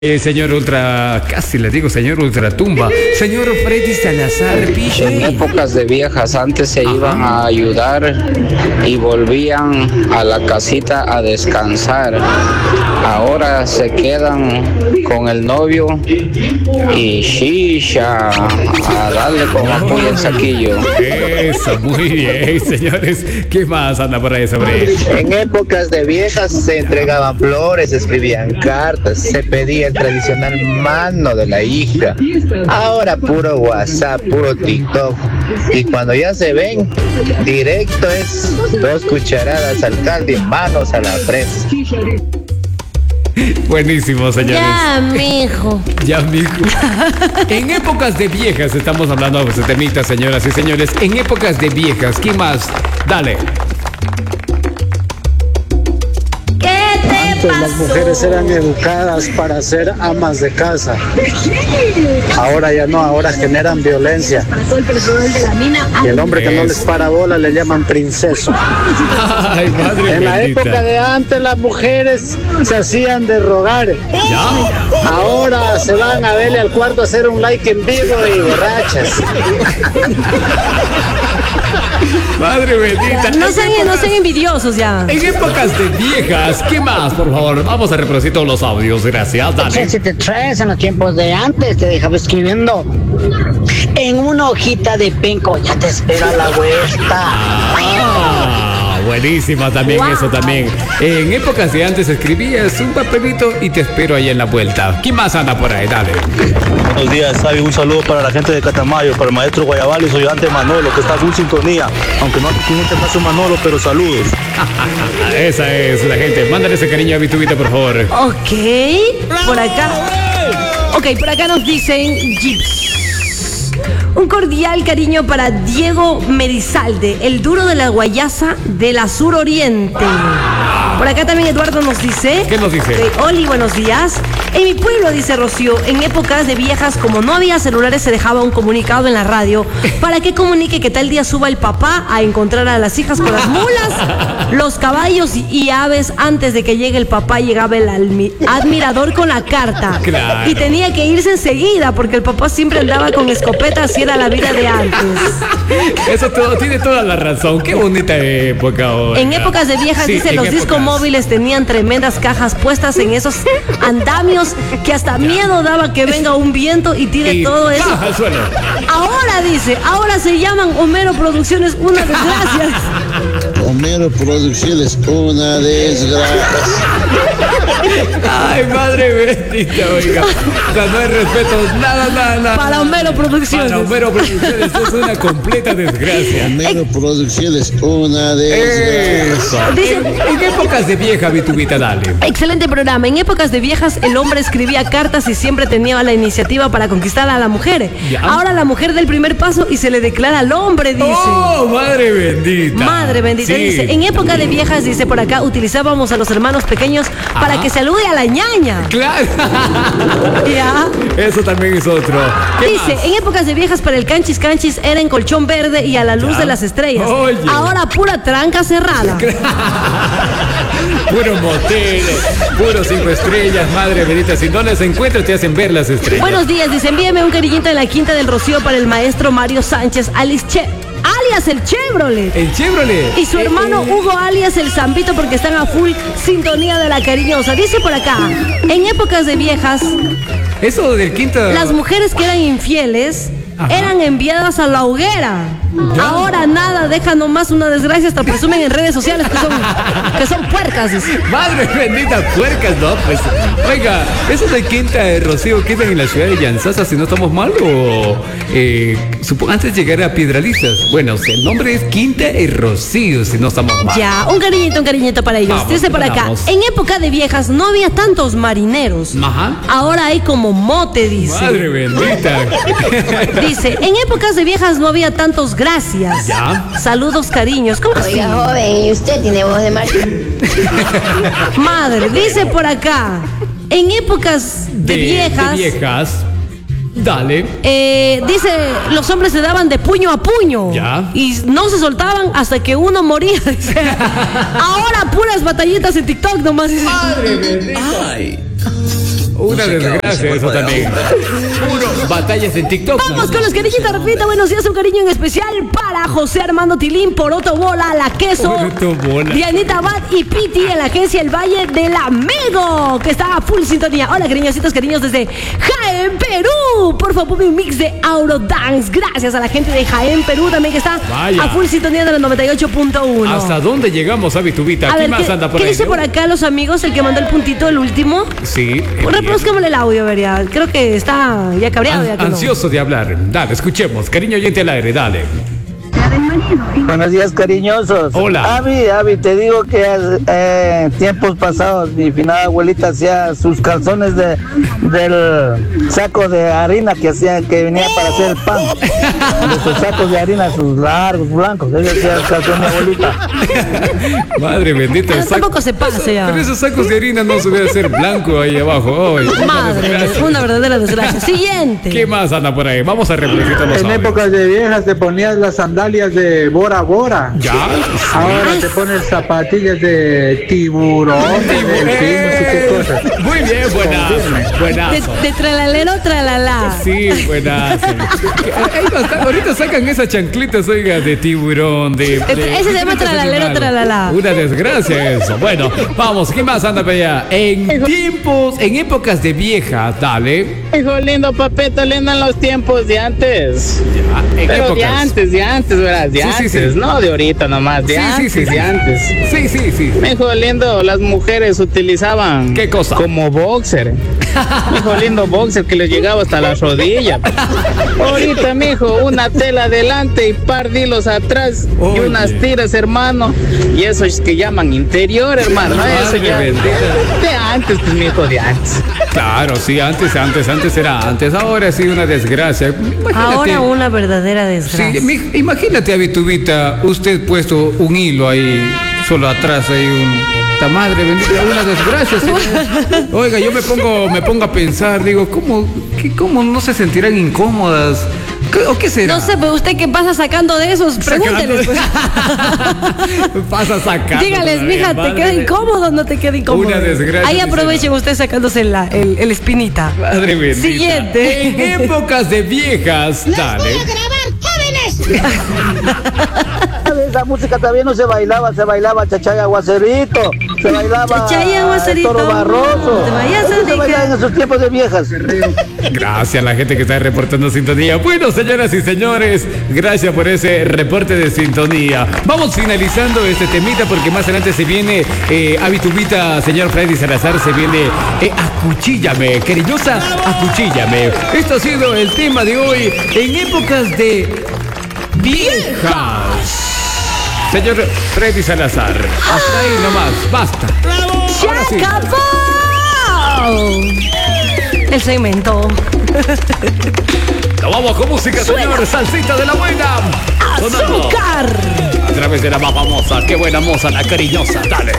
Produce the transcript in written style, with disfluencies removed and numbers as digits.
Señor Ultra, casi le digo señor Ultratumba, señor Freddy Salazar Piche. En épocas de viejas antes se iban a ayudar y volvían a la casita a descansar. Ahora se quedan con el novio y shisha, a darle como apoyo el saquillo. Eso, muy bien, señores. ¿Qué más anda por ahí sobre? En épocas de viejas se entregaban flores, se escribían cartas, se pedía el tradicional mano de la hija. Ahora puro WhatsApp, puro TikTok. Y cuando ya se ven, directo es 2 cucharadas al caldo y manos a la presa. Buenísimo, señores. Ya, mijo. Ya, mijo. En épocas de viejas, estamos hablando de ese temita, señoras y señores. En épocas de viejas, ¿qué más? Dale. Las mujeres eran educadas para ser amas de casa. Ahora ya no, ahora generan violencia. Y el hombre que no les para bola le llaman princeso. Ay, madre En la bendita. época de antes las mujeres se hacían de rogar. ¿Ya? Ahora se van a verle al cuarto a hacer un like en vivo y borrachas. Madre bendita. No sean envidiosos ya. En épocas de viejas, ¿qué más, por favor? Vamos a reproducir todos los audios, gracias, dale. Si te traes en los tiempos de antes, te dejaba escribiendo en una hojita de penco, ya te espera la vuelta. Buenísima también, Wow. eso también. En épocas de antes escribías un papelito y te espero ahí en la vuelta. ¿Quién más anda por ahí? Dale. Buenos días, Sabi. Un saludo para la gente de Catamayo, para el maestro Guayabal y su ayudante Manolo, que está en sintonía. Aunque no tiene este caso Manolo, pero saludos. Esa es la gente. Mándale ese cariño a Vitubita, por favor. Ok, por acá. Ok, por acá nos dicen Gips. Un cordial cariño para Diego Merizalde, el duro de la guayaza de la Sur Oriente. Por acá también Eduardo nos dice. ¿Qué nos dice? Oli, buenos días. En mi pueblo, dice Rocío, en épocas de viejas, como no había celulares, se dejaba un comunicado en la radio para que comunique que tal día suba el papá a encontrar a las hijas con las mulas, los caballos y aves. Antes de que llegue el papá, llegaba el admirador con la carta. Claro. Y tenía que irse enseguida porque el papá siempre andaba con escopeta, así era la vida de antes. Eso todo, tiene toda la razón. Qué bonita época ahora. En épocas de viejas, Sí, dice, en los épocas. discomóviles tenían tremendas cajas puestas en esos andamios que hasta miedo daba que venga un viento y tire Y todo eso. ¡pah! Al suelo. Ahora dice, ahora se llaman Homero Producciones, una desgracia. Homero Producciones, una desgracia. Ay, madre bendita, oiga. O sea, no hay respeto, nada. Para Homero Producciones. Para Homero Producciones, esto es una completa desgracia. Homero Producciones, una desgracia. Eso. Dice- En épocas de vieja, Vitubita, dale. Excelente programa. En épocas de viejas, el hombre escribía cartas y siempre tenía la iniciativa para conquistar a la mujer. Ya. Ahora la mujer da el primer paso y se le declara al hombre, dice. ¡Oh, madre bendita! Madre bendita, Sí. dice, en época de viejas, dice por acá, utilizábamos a los hermanos pequeños para Ajá. que salude a la ñaña. ¡Claro! Ya. Eso también es otro. ¿Qué Dice, más? en épocas de viejas para el canchis canchis era en colchón verde y a la luz Ya. de las estrellas. Oye. Ahora pura tranca cerrada. Puro motel, puro 5 estrellas, madre bendita. Si no las encuentras, te hacen ver las estrellas. Buenos días, dice, envíeme un cariñito en la Quinta del Rocío para el maestro Mario Sánchez, alias el Chevrolet. El Chevrolet. Y su hermano Hugo alias el Zambito porque están a full sintonía de la cariñosa. Dice por acá, en épocas de viejas, Eso del quinta. las mujeres que eran infieles Ajá. eran enviadas a la hoguera. Ya. Ahora nada, deja nomás una desgracia, hasta presumen en redes sociales que son puercas. Dice. Madre bendita, puercas, no, pues. Oiga, eso de Quinta de Rocío quedan en la ciudad de Llanzasa, si no estamos mal, o antes de llegar a Piedralizas. Bueno, el nombre es Quinta de Rocío, si no estamos mal. Ya, un cariñito para ellos. Vamos, Dice por acá, vamos. en época de viejas no había tantos marineros. Ajá. Ahora hay como mote, dice. Madre bendita. Dice, en épocas de viejas no había tantos gracias. Ya. Saludos, cariños. ¿Cómo así? Oiga, joven, y usted tiene voz de marido. Madre, dice por acá, en épocas de viejas, De viejas. Dale. dice, los hombres se daban de puño a puño. Ya. Y no se soltaban hasta que uno moría. Dice. Ahora puras batallitas en TikTok nomás. Dice. Madre bendita. Ay. Una desgracia eso también. Puro batallas en TikTok. Vamos con los cariñitos, repita. Buenos días, un cariño en especial para José Armando Tilín, Poroto Bola, La Queso, Poroto Bola. Dianita Abad y Piti en la agencia El Valle del Amigo, que está a full sintonía. Hola, cariñositos, cariños desde Jaén, Perú. Por favor, un mix de Eurodance. Gracias a la gente de Jaén, Perú, también que está Vaya. a full sintonía de la 98.1. ¿Hasta dónde llegamos, Abitubita? A ¿Qué ver, más anda por ¿qué ahí? dice por acá los amigos? El que mandó el puntito, el último. Sí. Reproduzcámosle el audio, vería. Creo que está ya cabreado. Ya que no. Ansioso de hablar. Dale, escuchemos. Cariño oyente al aire, dale. Buenos días, cariñosos. Hola. Avi, te digo que tiempos pasados mi finada abuelita hacía sus calzones del saco de harina que venía para hacer el pan. De sus sacos de harina, sus largos, blancos. Ella hacía el calzón de mi abuelita. Madre bendita. Pero tampoco se pase ya. Pero esos sacos de harina no se debe hacer blanco ahí abajo. Ay, Madre, una verdadera desgracia. Siguiente. ¿Qué más anda por ahí? Vamos a reproducir los En audios. épocas de viejas te ponías las sandalias de Bora Bora. Ya. Ahora te pones zapatillas de tiburón, de delfín, no sé qué cosas. Muy bien, buenazo. Buenazo. De tralalero, tralala. Sí, buenazo. Ahorita sacan esas chanclitas, oiga, de tiburón, Ese se llama tralalero, tralala. Una desgracia eso. Bueno, vamos, ¿qué más anda para allá? En épocas de viejas, dale. Hijo lindo, papito lindo en los tiempos de antes. Ya, en Pero épocas. de antes, ¿verdad? De Sí, sí, antes, sí. no de ahorita nomás, de antes, de antes. Sí. Hijo lindo, las mujeres utilizaban... ¿Qué cosa? Como boxer. Hijo lindo, boxer que les llegaba hasta las rodillas. Ahorita, mijo, una tela adelante y par de hilos atrás. Y Oye. unas tiras, hermano. Y eso es que llaman interior, hermano. Eso Madre ya... bendita. De antes, pues, mijo, de antes. Claro, sí, antes era antes. Ahora sí, una desgracia. Imagínate. Ahora una verdadera desgracia. Sí, imagínate, Abitubita, usted puesto un hilo ahí, solo atrás hay un... ¡Ta madre bendita! Una desgracia, señor. Oiga, yo me pongo a pensar, digo, ¿cómo no se sentirán incómodas? ¿O qué será? No sé, pero usted qué pasa sacando de esos, pregúnteles. Pues. Pasa sacando. Dígales, mija, ¿te queda incómodo o no te queda incómodo? Una desgracia, Ahí dice. aprovechen ustedes sacándose el espinita. Madre bendita. Siguiente. En épocas de viejas, dale. Esa música también no se bailaba Chachaya Aguacerito, se bailaba Chachaya Aguacerito. Toro Barroso. Te vayas a Eso se bailaba en esos tiempos de viejas. Gracias a la gente que está reportando sintonía. Bueno, señoras y señores, gracias por ese reporte de sintonía. Vamos finalizando este temita porque más adelante se viene Abitubita, señor Freddy Salazar, se viene Acuchíllame, cariñosa, acuchíllame. Esto ha sido el tema de hoy en épocas de viejas. Señor Freddy Salazar, hasta ahí nomás, basta. ¡Se Ahora sí. acabó! El segmento. Nos vamos con música, señor. Salsita de la buena. Sonando ¡Azúcar! a través de la más famosa. Qué buena moza, la cariñosa. Dale.